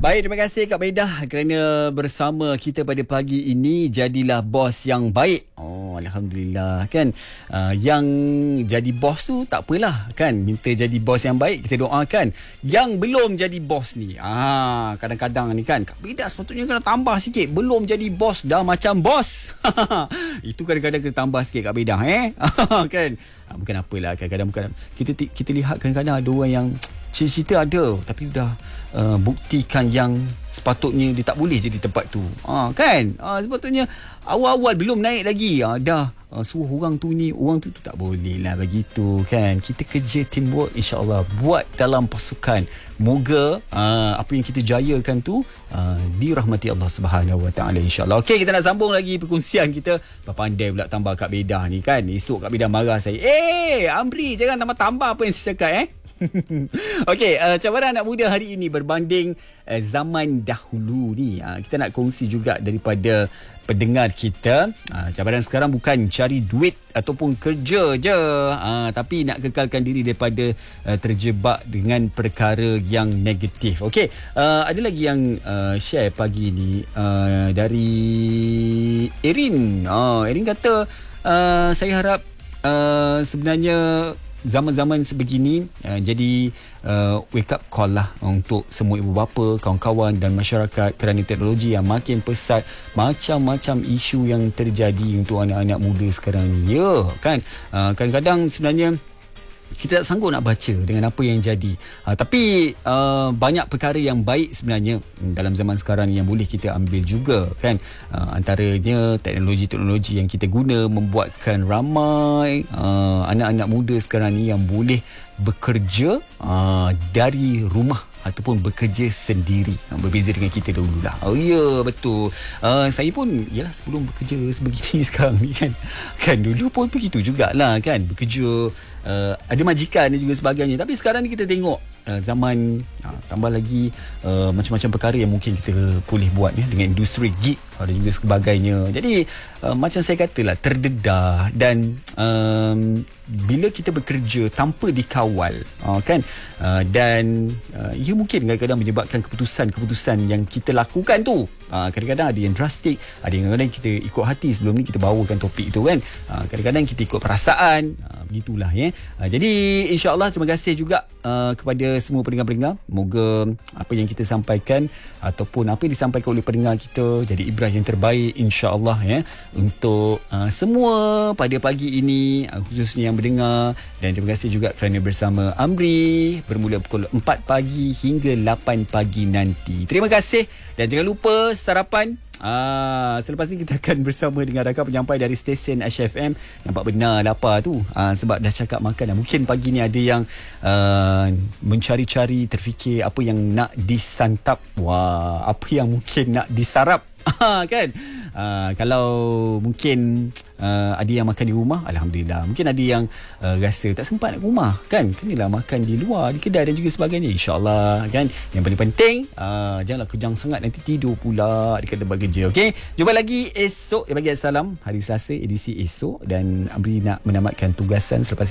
Baik, terima kasih Kak Bedah kerana bersama kita pada pagi ini. Jadilah bos yang baik. Oh, Alhamdulillah kan. Yang jadi bos tu tak apalah kan. Minta jadi bos yang baik, kita doakan. Yang belum jadi bos ni, kadang-kadang ni kan, Kak Bedah sepatutnya kena tambah sikit. Belum jadi bos dah macam bos. Itu kadang-kadang kena tambah sikit Kak Bedah kan. Bukan apalah, kadang-kadang bukan. Kita lihat kadang-kadang ada orang yang cita-cita ada tapi dah buktikan yang sepatutnya dia tak boleh jadi tempat tu. Kan? Sepatutnya awal-awal belum naik lagi dah suruh orang tu ni, orang tu tak boleh lah begitu kan. Kita kerja teamwork, insya-Allah buat dalam pasukan. Moga apa yang kita jayakan tu dirahmati Allah Subhanahu Wa Taala, insya-Allah. Okey, kita nak sambung lagi perkongsian kita. Pandai pula tambah Kak Bedah ni kan. Esok Kak Bedah marah saya. Amri, jangan tambah-tambah apa yang saya cakap Okey, cabaran anak muda hari ini berbanding zaman dahulu ni. Kita nak kongsi juga daripada pendengar kita. Cabaran sekarang bukan cari duit ataupun kerja je, tapi nak kekalkan diri daripada terjebak dengan perkara yang negatif. Okey, ada lagi yang share pagi ni dari Erin. Erin kata, saya harap sebenarnya zaman-zaman sebegini jadi wake up call lah untuk semua ibu bapa, kawan-kawan dan masyarakat, kerana teknologi yang makin pesat, macam-macam isu yang terjadi untuk anak-anak muda sekarang ni. Ya kan, kadang-kadang sebenarnya kita tak sanggup nak baca dengan apa yang jadi. Tapi banyak perkara yang baik sebenarnya dalam zaman sekarang ni yang boleh kita ambil juga kan. Antaranya teknologi-teknologi yang kita guna membuatkan ramai anak-anak muda sekarang ni yang boleh bekerja dari rumah ataupun bekerja sendiri, berbeza dengan kita dahulu lah. Ya, betul. Saya pun yalah sebelum bekerja sebegini sekarang ni kan dulu pun begitu jugalah kan, bekerja ada majikan dan juga sebagainya. Tapi sekarang ni kita tengok zaman tambah lagi macam-macam perkara yang mungkin kita boleh buat dengan industri gig dan juga sebagainya. Jadi macam saya katalah, terdedah dan bila kita bekerja tanpa dikawal kan, dan ia mungkin kadang-kadang menyebabkan keputusan-keputusan yang kita lakukan tu kadang-kadang ada yang drastik, ada yang kadang-kadang kita ikut hati. Sebelum ni kita bawakan topik tu kan, kadang-kadang kita ikut perasaan, begitulah jadi insya-Allah terima kasih juga kepada semua pendengar-pendengar. Moga apa yang kita sampaikan ataupun apa yang disampaikan oleh pendengar kita jadi ibrah yang terbaik, insya-Allah untuk semua pada pagi ini, khususnya yang mendengar. Dan terima kasih juga kerana bersama Amri bermula pukul 4 pagi hingga 8 pagi nanti. Terima kasih dan jangan lupa sarapan. Selepas ni kita akan bersama dengan rakan penyampai dari stesen HFM. Nampak benar lapar tu sebab dah cakap makan. Mungkin pagi ni ada yang mencari-cari, terfikir apa yang nak disantap. Apa yang mungkin nak disarap kan. Kalau mungkin ada yang makan di rumah, Alhamdulillah. Mungkin ada yang rasa tak sempat nak ke rumah kan, kenalah makan di luar, di kedai dan juga sebagainya, insyaAllah kan. Yang paling penting janganlah kejang sangat, nanti tidur pula dekat tempat kerja. Okey, jumpa lagi esok di Pagi Salam hari Selasa edisi esok. Dan Amri nak menamatkan tugasan selepas